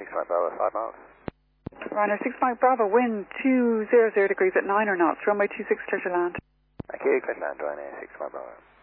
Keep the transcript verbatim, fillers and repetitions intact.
six Mike Bravo, five miles. Ryanair six Mike Bravo, wind two hundred degrees at nine or knots, runway two six, clear to land. Thank you, clear to land, Ryanair six Mike Bravo.